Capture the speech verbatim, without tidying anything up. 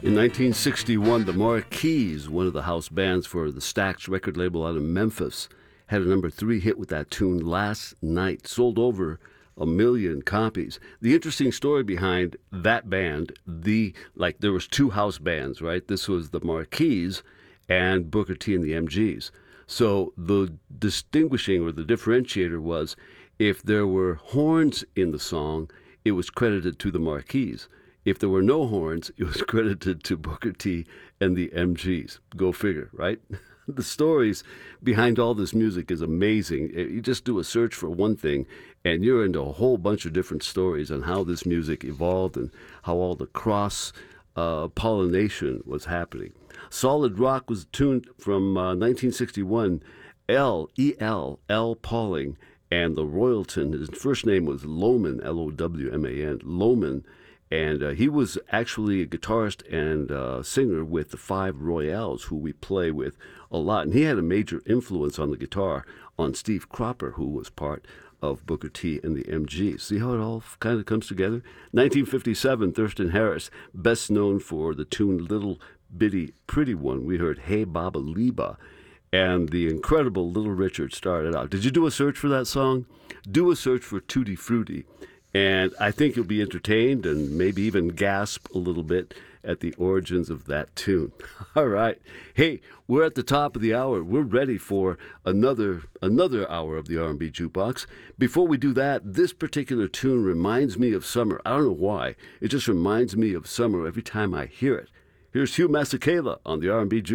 In nineteen sixty-one, the Marquis, one of the house bands for the Stax record label out of Memphis, had a number three hit with that tune, Last Night. Sold over a million copies. The interesting story behind that band, the like there was two house bands, right? This was the Marquis and Booker T and the M Gs. So the distinguishing or the differentiator was if there were horns in the song, it was credited to the Marquis. If there were no horns, it was credited to Booker T and the M Gs. Go figure, right? The stories behind all this music is amazing. You just do a search for one thing, and you're into a whole bunch of different stories on how this music evolved and how all the cross uh, pollination was happening. Solid Rock was tuned from uh, nineteen sixty-one. L, E L, L. Pauling, and the Royalton. His first name was Lowman, L O W M A N, Lowman. And uh, he was actually a guitarist and uh, singer with the Five Royales, who we play with a lot. And he had a major influence on the guitar on Steve Cropper, who was part of Booker T and the M Gs. See how it all kind of comes together? nineteen fifty-seven, Thurston Harris, best known for the tune Little Bitty Pretty One. We heard Hey Baba Liba. And the incredible Little Richard started out. Did you do a search for that song? Do a search for Tutti Frutti. And I think you'll be entertained and maybe even gasp a little bit at the origins of that tune. All right. Hey, we're at the top of the hour. We're ready for another another hour of the R and B Jukebox. Before we do that, this particular tune reminds me of summer. I don't know why. It just reminds me of summer every time I hear it. Here's Hugh Masekela on the R and B Jukebox.